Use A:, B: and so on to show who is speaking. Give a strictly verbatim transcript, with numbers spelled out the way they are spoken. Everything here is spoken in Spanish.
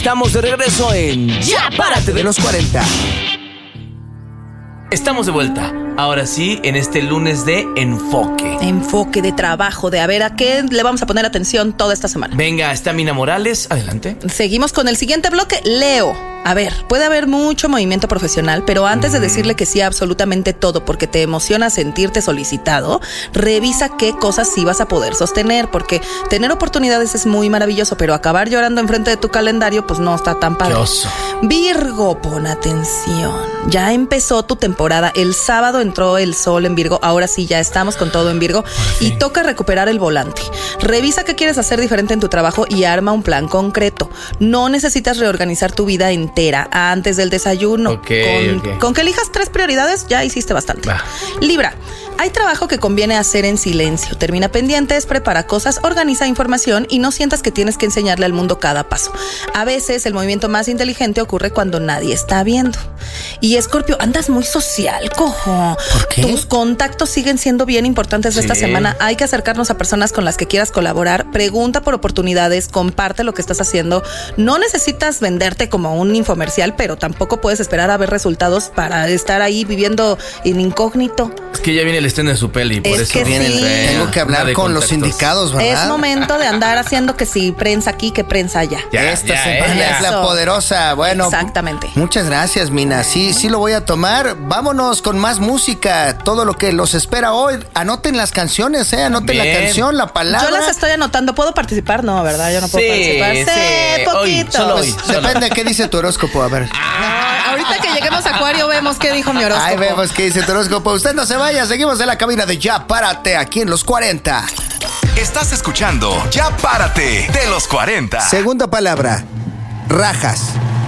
A: Estamos de regreso en Ya Párate de los cuarenta.
B: Estamos de vuelta. Ahora sí, en este lunes de enfoque.
C: Enfoque de trabajo, de a ver a qué le vamos a poner atención toda esta semana.
B: Venga, está Mina Morales. Adelante.
C: Seguimos con el siguiente bloque. Leo. A ver, puede haber mucho movimiento profesional, pero antes de decirle que sí a absolutamente todo porque te emociona sentirte solicitado, revisa qué cosas sí vas a poder sostener, porque tener oportunidades es muy maravilloso, pero acabar llorando enfrente de tu calendario pues no está tan padre.
B: Qué oso.
C: Virgo, pon atención. Ya empezó tu temporada. El sábado entró el sol en Virgo. Ahora sí, ya estamos con todo en Virgo. Y toca recuperar el volante. Revisa qué quieres hacer diferente en tu trabajo y arma un plan concreto. No necesitas reorganizar tu vida entera antes del desayuno.
B: Okay,
C: con,
B: okay.
C: con que elijas tres prioridades, ya hiciste bastante.
B: Va.
C: Libra, hay trabajo que conviene hacer en silencio. Termina pendientes, prepara cosas, organiza información y no sientas que tienes que enseñarle al mundo cada paso. A veces el movimiento más inteligente ocurre cuando nadie está viendo. Y Escorpio, andas muy social, cojo.
A: ¿Por qué?
C: Tus contactos siguen siendo bien importantes
B: Sí.
C: esta semana. Hay que acercarnos a personas con las que quieras colaborar. Pregunta por oportunidades, comparte lo que estás haciendo. No necesitas venderte como un infomercial, pero tampoco puedes esperar a ver resultados para estar ahí viviendo en incógnito.
B: Es que ya viene el estreno de su peli, por
C: Es
B: eso
C: que
B: viene
C: sí.
B: el-
A: Tengo que hablar
B: de
A: con los
B: contactos.
A: sindicados, ¿verdad?
C: Es momento de andar haciendo que si prensa aquí, que prensa allá.
B: Ya,
A: Esta
B: ya,
A: semana
B: ya.
A: es la
C: Eso.
A: poderosa. Bueno,
C: Exactamente.
A: muchas gracias, Mina. Sí, sí lo voy a tomar. Vámonos con más música. Todo lo que los espera hoy. Anoten las canciones, ¿eh? Anoten
B: Bien.
A: la canción, la palabra.
C: Yo las estoy anotando. ¿Puedo participar? No, ¿verdad? Yo no puedo
B: Sí,
C: participar.
B: sí.
C: Sí,
B: Hoy,
C: poquito.
B: solo hoy.
A: Pues, depende de qué dice tu horóscopo. A ver.
C: Ah, ahorita que lleguemos a Acuario vemos qué dijo mi horóscopo.
A: Ahí vemos qué dice tu horóscopo. Usted no se vaya. Seguimos en la cabina de Ya Párate aquí en los cuarenta.
D: Estás escuchando Ya Párate de los cuarenta.
A: Segunda palabra. Rajas.